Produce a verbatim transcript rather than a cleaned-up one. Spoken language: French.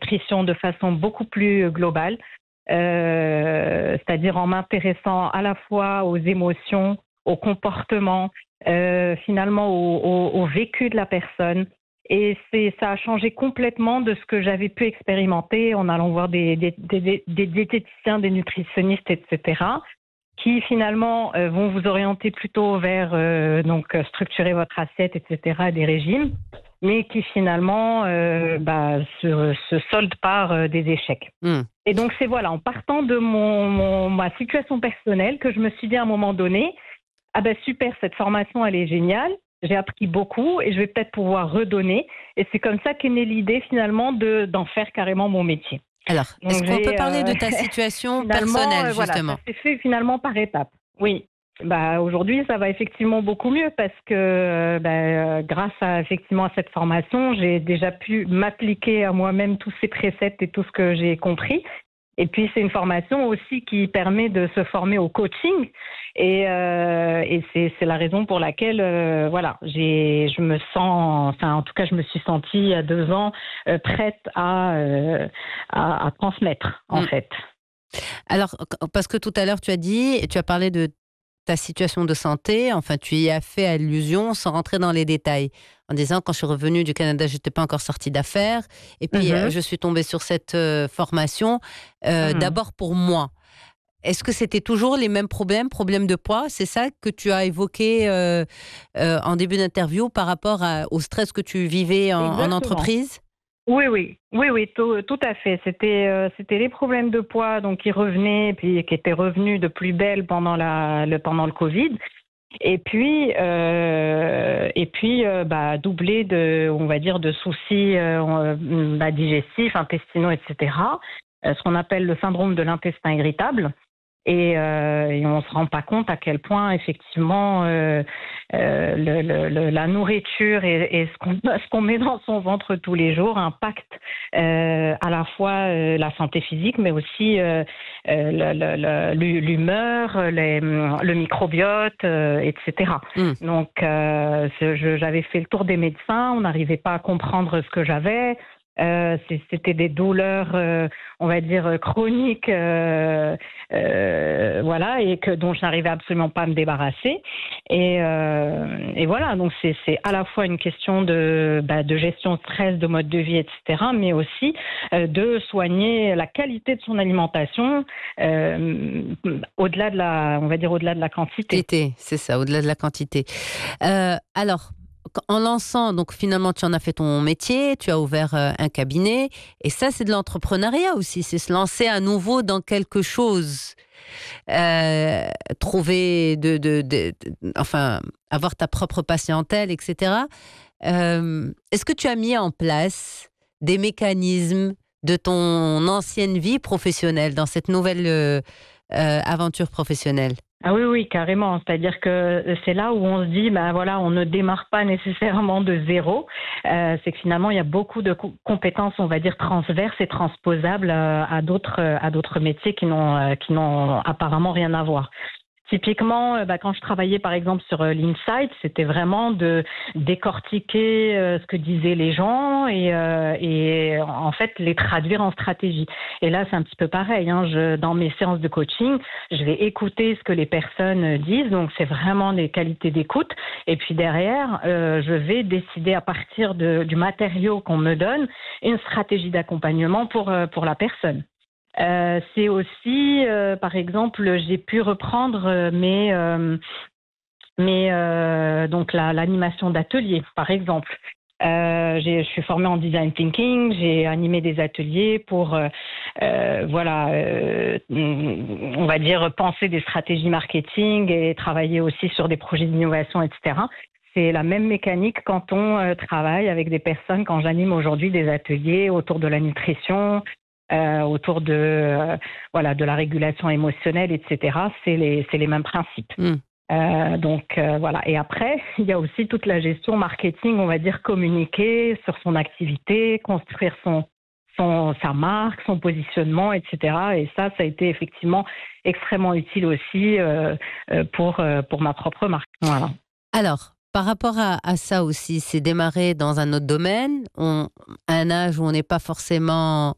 nutrition de façon beaucoup plus globale, euh, c'est-à-dire en m'intéressant à la fois aux émotions, au comportement, euh, finalement au, au, au vécu de la personne. Et c'est, ça a changé complètement de ce que j'avais pu expérimenter en allant voir des, des, des, des diététiciens, des nutritionnistes, et cetera, qui finalement euh, vont vous orienter plutôt vers euh, donc structurer votre assiette, et cetera, des régimes, mais qui finalement euh, bah, se, se soldent par euh, des échecs. Mmh. Et donc c'est voilà, en partant de mon, mon, ma situation personnelle que je me suis dit à un moment donné, ah ben super, cette formation elle est géniale, j'ai appris beaucoup et je vais peut-être pouvoir redonner. Et c'est comme ça qu'est née l'idée finalement de, d'en faire carrément mon métier. Alors, donc est-ce qu'on peut parler euh, de ta situation personnelle, euh, voilà, justement ? Ça s'est fait finalement par étapes. Oui. Bah, aujourd'hui, ça va effectivement beaucoup mieux parce que bah, grâce à, effectivement, à cette formation, j'ai déjà pu m'appliquer à moi-même tous ces préceptes et tout ce que j'ai compris. Et puis, c'est une formation aussi qui permet de se former au coaching. Et, euh, et c'est, c'est la raison pour laquelle, euh, voilà, j'ai, je me sens, enfin, en tout cas, je me suis sentie il y a deux ans euh, prête à, euh, à, à transmettre, en mmh. fait. Alors, parce que tout à l'heure, tu as dit, tu as parlé de ta situation de santé, enfin, tu y as fait allusion sans rentrer dans les détails, en disant, quand je suis revenue du Canada, je n'étais pas encore sortie d'affaires, et puis mm-hmm. je suis tombée sur cette euh, formation, euh, mm-hmm. d'abord pour moi. Est-ce que c'était toujours les mêmes problèmes, problèmes de poids ? C'est ça que tu as évoqué euh, euh, en début d'interview par rapport à, au stress que tu vivais en, en entreprise ? Oui, oui, oui, oui, tout, tout à fait. C'était, euh, c'était les problèmes de poids, donc qui revenaient, puis qui étaient revenus de plus belle pendant la, le, pendant le Covid, et puis, euh, et puis, euh, bah, doublé de, on va dire, de soucis euh, bah, digestifs, intestinaux, et cetera. Euh, ce qu'on appelle le syndrome de l'intestin irritable. Et, euh, et on ne se rend pas compte à quel point, effectivement, euh, euh, le, le, le, la nourriture et, et ce, qu'on, ce qu'on met dans son ventre tous les jours impacte euh, à la fois euh, la santé physique, mais aussi euh, euh, le, le, l'humeur, les, le microbiote, euh, et cetera. Mm. Donc, euh, je, j'avais fait le tour des médecins, on n'arrivait pas à comprendre ce que j'avais. Euh, c'était des douleurs, euh, on va dire, chroniques, euh, euh, voilà, et que, dont je n'arrivais absolument pas à me débarrasser. Et, euh, et voilà, donc c'est, c'est à la fois une question de, bah, de gestion de stress, de mode de vie, et cetera, mais aussi euh, de soigner la qualité de son alimentation euh, au-delà de la, on va dire, au-delà de la quantité. Quantité, c'est ça, au-delà de la quantité. Euh, alors, en lançant, donc finalement tu en as fait ton métier, tu as ouvert euh, un cabinet, et ça c'est de l'entrepreneuriat aussi, c'est se lancer à nouveau dans quelque chose, euh, trouver, de, de, de, de, enfin avoir ta propre patientèle, et cetera. Euh, est-ce que tu as mis en place des mécanismes de ton ancienne vie professionnelle dans cette nouvelle euh, euh, aventure professionnelle ? Ah oui, oui, carrément. C'est-à-dire que c'est là où on se dit, ben voilà, on ne démarre pas nécessairement de zéro. Euh, c'est que finalement, il y a beaucoup de co- compétences, on va dire, transverses et transposables euh, à d'autres, à d'autres métiers qui n'ont, euh, qui n'ont apparemment rien à voir. Typiquement, bah, quand je travaillais par exemple sur euh, l'Insight, c'était vraiment de décortiquer euh, ce que disaient les gens et, euh, et en fait les traduire en stratégie. Et là, c'est un petit peu pareil. Hein, je, dans mes séances de coaching, je vais écouter ce que les personnes disent. Donc, c'est vraiment des qualités d'écoute. Et puis derrière, euh, je vais décider à partir de, du matériau qu'on me donne une stratégie d'accompagnement pour, euh, pour la personne. Euh, c'est aussi, euh, par exemple, j'ai pu reprendre euh, mes, euh, mes euh, donc la, l'animation d'ateliers, par exemple. Euh, j'ai, je suis formée en design thinking, j'ai animé des ateliers pour, euh, euh, voilà, euh, on va dire penser des stratégies marketing et travailler aussi sur des projets d'innovation, et cetera. C'est la même mécanique quand on euh, travaille avec des personnes, quand j'anime aujourd'hui des ateliers autour de la nutrition. Euh, autour de euh, voilà de la régulation émotionnelle, et cetera. C'est les c'est les mêmes principes. Mm. Euh, donc euh, voilà. Et après, il y a aussi toute la gestion marketing, on va dire communiquer sur son activité, construire son son sa marque, son positionnement, et cetera. Et ça, ça a été effectivement extrêmement utile aussi euh, pour euh, pour ma propre marque. Voilà. Alors. Par rapport à, à ça aussi, c'est démarrer dans un autre domaine, on, à un âge où on n'est pas forcément